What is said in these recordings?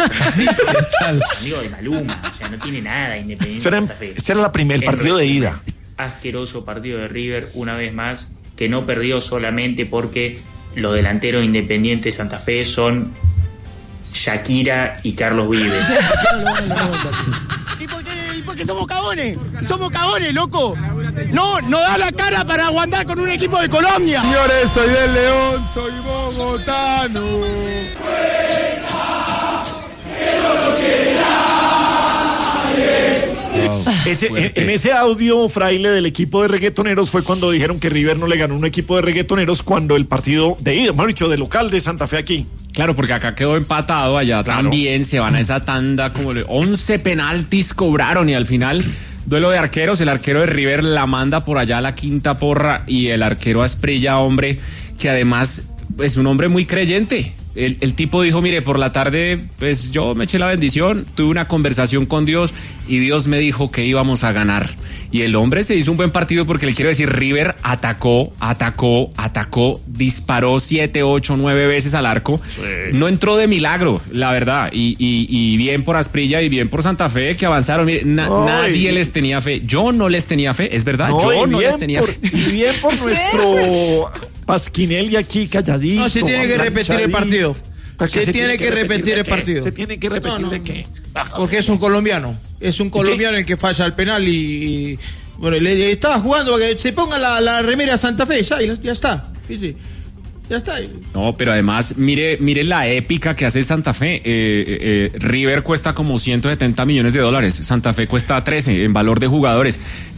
Amigo de Maluma, o sea, no tiene nada Independiente Santa Fe. Ese era el partido de ida. Asqueroso partido de River, una vez más, que no perdió solamente porque los delanteros Independiente Santa Fe son Shakira y Carlos Vives. ¿Y por qué somos cagones? Somos cagones, loco. No da la cara para aguantar con un equipo de Colombia. Señores, soy del León, soy bogotano. En ese audio, Fraile, del equipo de reggaetoneros fue cuando dijeron que River no le ganó un equipo de reggaetoneros cuando el partido de ida, mejor dicho, de local de Santa Fe aquí. Claro, porque acá quedó empatado, allá también se van a esa tanda, como 11 penaltis cobraron y al final duelo de arqueros, el arquero de River la manda por allá a la quinta porra y el arquero Asprilla, hombre, que además es un hombre muy creyente. El tipo dijo, mire, por la tarde, pues yo me eché la bendición, tuve una conversación con Dios y Dios me dijo que íbamos a ganar. Y el hombre se hizo un buen partido porque le quiero decir, River atacó, disparó 7, 8, 9 veces al arco. Sí. No entró de milagro, la verdad. Y bien por Asprilla y bien por Santa Fe que avanzaron. Mire, nadie les tenía fe. Yo no les tenía fe, es verdad. Yo no les tenía fe. Y bien por nuestro Pasquinelli aquí calladito. No, se tiene que repetir el partido. Se tiene que repetir el partido. ¿Se tiene que repetir de qué? Porque es un colombiano. Es un colombiano el que falla el penal y bueno, le estaba jugando para que se ponga la remera Santa Fe, ya está. Sí. Ya está. No, pero además, mire la épica que hace Santa Fe. River cuesta como $170 millones. Santa Fe cuesta 13 en valor de jugadores.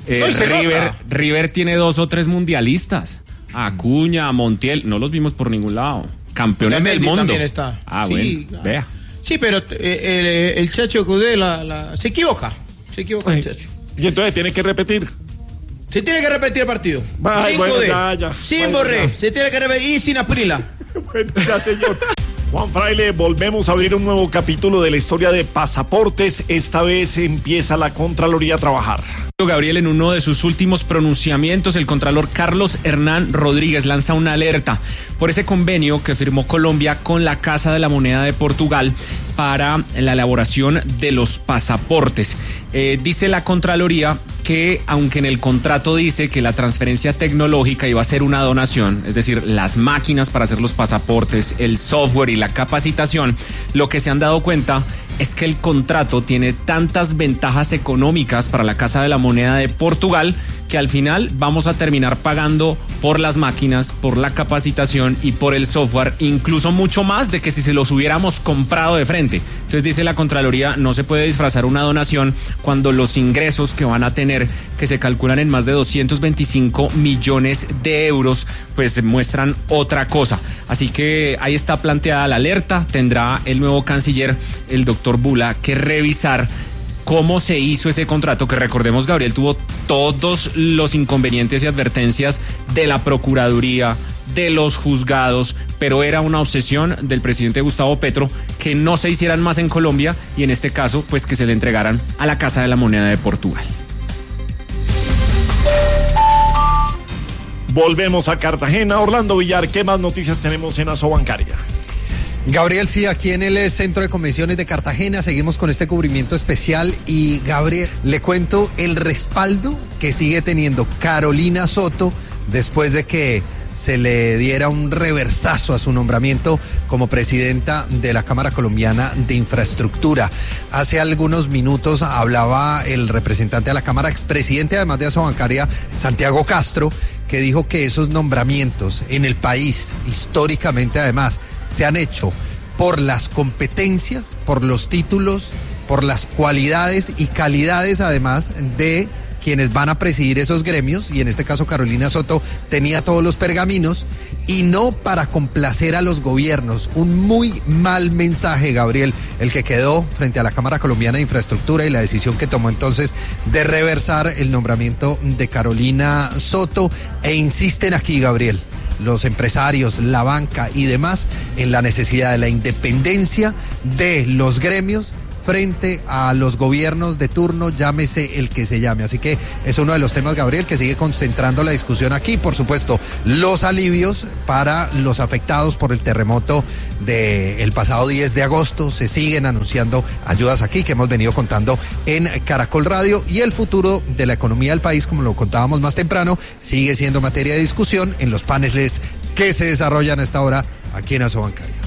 River tiene 2 o 3 mundialistas. Acuña, Montiel, no los vimos por ningún lado. Campeones del mundo. También está. Sí, bueno, claro. Vea. Sí, pero el Chacho Cudé se equivoca el Chacho. Y entonces tiene que repetir. Se tiene que repetir el partido. Sin Borré. Se tiene que repetir y sin Aprila. Bueno, ya, señor. Juan Fraile, volvemos a abrir un nuevo capítulo de la historia de pasaportes. Esta vez empieza la Contraloría a trabajar. Gabriel, en uno de sus últimos pronunciamientos, el contralor Carlos Hernán Rodríguez lanza una alerta por ese convenio que firmó Colombia con la Casa de la Moneda de Portugal para la elaboración de los pasaportes. Dice la Contraloría que aunque en el contrato dice que la transferencia tecnológica iba a ser una donación, es decir, las máquinas para hacer los pasaportes, el software y la capacitación, lo que se han dado cuenta es que el contrato tiene tantas ventajas económicas para la Casa de la Moneda de Portugal que al final vamos a terminar pagando por las máquinas, por la capacitación y por el software, incluso mucho más de que si se los hubiéramos comprado de frente. Entonces dice la Contraloría, no se puede disfrazar una donación cuando los ingresos que van a tener, que se calculan en más de 225 millones de euros, pues muestran otra cosa. Así que ahí está planteada la alerta, tendrá el nuevo canciller, el doctor Bula, que revisar cómo se hizo ese contrato, que recordemos, Gabriel, tuvo todos los inconvenientes y advertencias de la Procuraduría, de los juzgados, pero era una obsesión del presidente Gustavo Petro que no se hicieran más en Colombia y en este caso, pues que se le entregaran a la Casa de la Moneda de Portugal. Volvemos a Cartagena. Orlando Villar, ¿qué más noticias tenemos en Asobancaria? Gabriel, sí, aquí en el Centro de Convenciones de Cartagena seguimos con este cubrimiento especial y Gabriel, le cuento el respaldo que sigue teniendo Carolina Soto después de que se le diera un reversazo a su nombramiento como presidenta de la Cámara Colombiana de Infraestructura. Hace algunos minutos hablaba el representante de la Cámara, expresidente además de Asobancaria, Santiago Castro, que dijo que esos nombramientos en el país, históricamente además, se han hecho por las competencias, por los títulos, por las cualidades y calidades además de quienes van a presidir esos gremios, y en este caso Carolina Soto tenía todos los pergaminos, y no para complacer a los gobiernos. Un muy mal mensaje, Gabriel, el que quedó frente a la Cámara Colombiana de Infraestructura y la decisión que tomó entonces de reversar el nombramiento de Carolina Soto, e insisten aquí, Gabriel, los empresarios, la banca y demás, en la necesidad de la independencia de los gremios frente a los gobiernos de turno, llámese el que se llame. Así que es uno de los temas, Gabriel, que sigue concentrando la discusión aquí. Por supuesto, los alivios para los afectados por el terremoto del pasado 10 de agosto. Se siguen anunciando ayudas aquí que hemos venido contando en Caracol Radio, y el futuro de la economía del país, como lo contábamos más temprano, sigue siendo materia de discusión en los paneles que se desarrollan a esta hora aquí en Asobancaria.